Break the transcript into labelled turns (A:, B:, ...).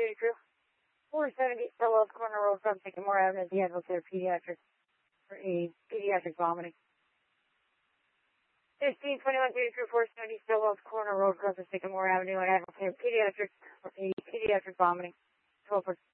A: duty crew. 470 Stella Corner Road from Sycamore Avenue, the Advocate Care Pediatrics for a pediatric vomiting. 1521 duty crew, 470 Stella Corner Road from Sycamore Avenue, and Advocate Care Pediatrics for a pediatric vomiting. 12